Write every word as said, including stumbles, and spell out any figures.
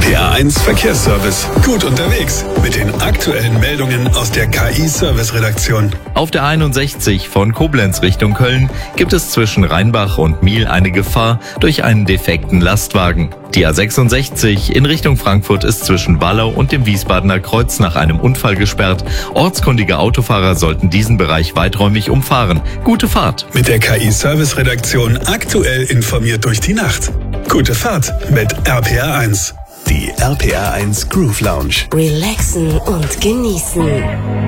P A eins Verkehrsservice. Gut unterwegs mit den aktuellen Meldungen aus der K I-Service-Redaktion. Auf der einundsechzig von Koblenz Richtung Köln gibt es zwischen Rheinbach und Miel eine Gefahr durch einen defekten Lastwagen. Die A sechsundsechzig in Richtung Frankfurt ist zwischen Wallau und dem Wiesbadener Kreuz nach einem Unfall gesperrt. Ortskundige Autofahrer sollten diesen Bereich weiträumig umfahren. Gute Fahrt. Mit der K I-Service-Redaktion aktuell informiert durch die Nacht. Gute Fahrt mit R P R eins. Die R P R eins Groove Lounge. Relaxen und genießen.